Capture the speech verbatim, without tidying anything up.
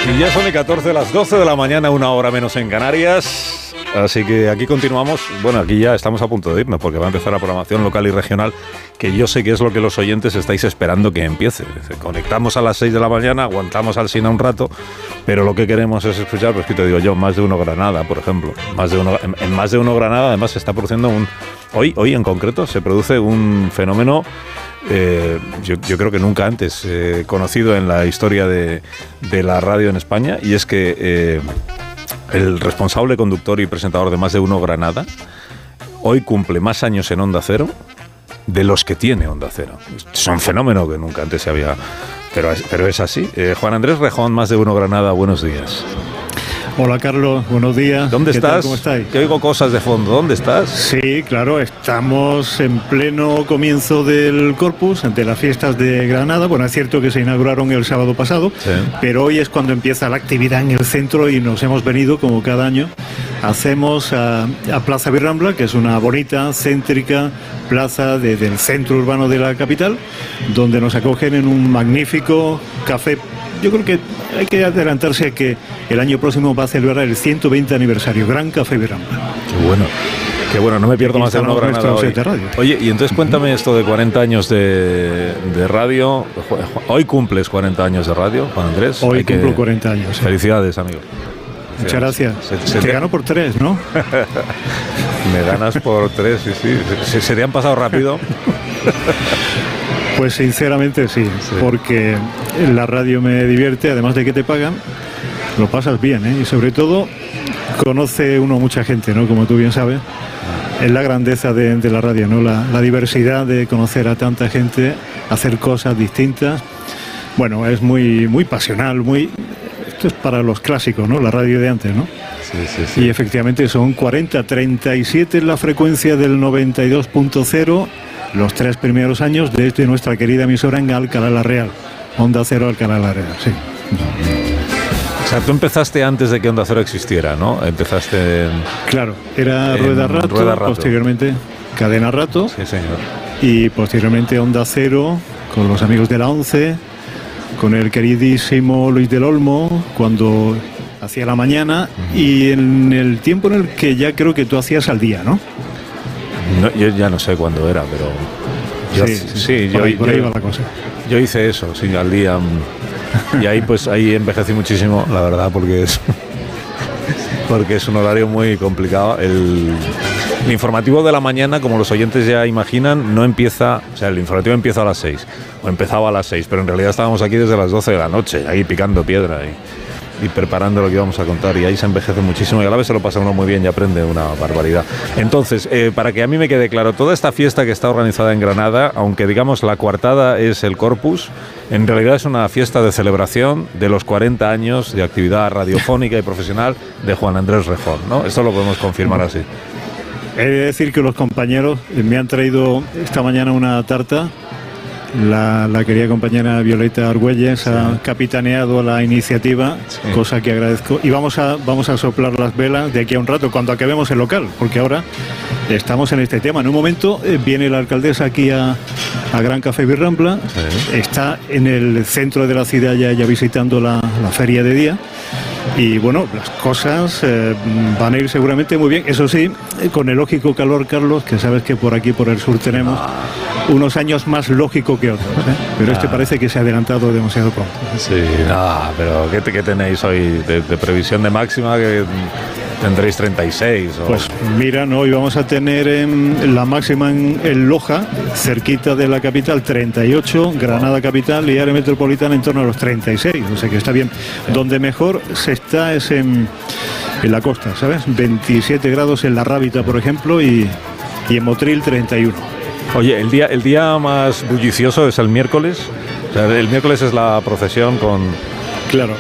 Y ya son y catorce, las doce de la mañana, una hora menos en Canarias. Así que aquí continuamos. Bueno, aquí ya estamos a punto de irnos porque va a empezar la programación local y regional, que yo sé que es lo que los oyentes estáis esperando que empiece. Conectamos a las seis de la mañana, aguantamos al Sina un rato, pero lo que queremos es escuchar, pues que te digo yo, Más de Uno Granada, por ejemplo. Más de uno, en, en Más de Uno Granada además se está produciendo un... Hoy, hoy en concreto se produce un fenómeno... Eh, yo, yo creo que nunca antes eh, conocido en la historia de, de la radio en España, y es que eh, el responsable conductor y presentador de Más de Uno Granada hoy cumple más años en Onda Cero de los que tiene Onda Cero. Es un fenómeno que nunca antes se había... Pero es, pero es así. Eh, Juan Andrés Rejón, Más de Uno Granada, buenos días. Hola Carlos, buenos días. ¿Dónde ¿Qué estás? tal? ¿Cómo estáis? Que oigo cosas de fondo. ¿Dónde estás? Sí, claro, estamos en pleno comienzo del Corpus, ante las fiestas de Granada. Bueno, es cierto que se inauguraron el sábado pasado, sí, pero hoy es cuando empieza la actividad en el centro y nos hemos venido, como cada año, hacemos a, a Plaza Virrambla, que es una bonita, céntrica plaza de, del centro urbano de la capital, donde nos acogen en un magnífico café. Yo creo que hay que adelantarse a que el año próximo va a celebrar el ciento veinte aniversario, Gran Café Virrambla. Qué bueno, qué bueno, no me pierdo Más de Uno Granada hoy. Oye, y entonces cuéntame esto de cuarenta años de, de radio. Hoy cumples cuarenta años de radio, Juan Andrés. Hoy hay cumplo que... cuarenta años. Sí. Felicidades, amigo. Muchas gracias. Se, se te, te gano por tres, ¿no? Me ganas por tres, sí, sí. Se, se te han pasado rápido. Pues sinceramente sí, sí, porque la radio me divierte, además de que te pagan, lo pasas bien, ¿eh? Y sobre todo conoce uno mucha gente, ¿no? Como tú bien sabes, es la grandeza de, de la radio, ¿no? La, la diversidad de conocer a tanta gente, hacer cosas distintas. Bueno, es muy, muy pasional, muy... Esto es para los clásicos, ¿no? La radio de antes, ¿no? Sí, sí, sí. Y efectivamente son cuarenta, treinta y siete en la frecuencia del noventa y dos punto cero. Los tres primeros años desde nuestra querida emisora en Alcalá la Real, Onda Cero Alcalá la Real, sí. O sea, tú empezaste antes de que Onda Cero existiera, ¿no? Empezaste en... Claro, era Rueda Rato, Rueda Rato, posteriormente Cadena Rato. Sí, señor. Y posteriormente Onda Cero, con los amigos de la ONCE, con el queridísimo Luis del Olmo, cuando hacía la mañana, uh-huh. Y en el tiempo en el que ya creo que tú hacías Al Día, ¿no? No, yo ya no sé cuándo era, pero yo, sí, sí, sí, por yo, ahí, por ahí yo, va la cosa. Yo hice eso, sí, Al Día, y ahí pues ahí envejecí muchísimo, la verdad, porque es porque es un horario muy complicado. El, el informativo de la mañana, como los oyentes ya imaginan, no empieza, o sea, el informativo empieza a las seis, o empezaba a las seis, pero en realidad estábamos aquí desde las doce de la noche, ahí picando piedra y y preparando lo que íbamos a contar, y ahí se envejece muchísimo y a la vez se lo pasa uno muy bien y aprende una barbaridad. Entonces, eh, para que a mí me quede claro, toda esta fiesta que está organizada en Granada, aunque digamos la coartada es el Corpus, en realidad es una fiesta de celebración de los cuarenta años de actividad radiofónica y profesional de Juan Andrés Rejón, ¿no? Esto lo podemos confirmar así. He de decir que los compañeros me han traído esta mañana una tarta. La, la querida compañera Violeta Argüelles, sí, ha capitaneado la iniciativa, sí, cosa que agradezco. Y vamos a, vamos a soplar las velas de aquí a un rato, cuando acabemos el local, porque ahora estamos en este tema. En un momento eh, viene la alcaldesa aquí a, a Gran Café Virrambla, sí, está en el centro de la ciudad ya, ya visitando la, la feria de día. Y bueno, las cosas eh, van a ir seguramente muy bien. Eso sí, eh, con el lógico calor, Carlos, que sabes que por aquí, por el sur, tenemos unos años más lógico que otros, ¿eh? Pero ah. este parece que se ha adelantado demasiado pronto. Sí, no, pero ¿qué, qué tenéis hoy de, de previsión de máxima? Que tendréis treinta y seis. ¿O? Pues mira, no, hoy vamos a tener en la máxima en, en Loja, cerquita de la capital, treinta y ocho, Granada capital y área metropolitana en torno a los treinta y seis, o sea que está bien. Sí. Donde mejor se está es en, en la costa, ¿sabes? veintisiete grados en La Rábita, por ejemplo, y, y en Motril treinta y uno. Oye, el día, el día más bullicioso es el miércoles. O sea, el miércoles es la procesión con... Claro,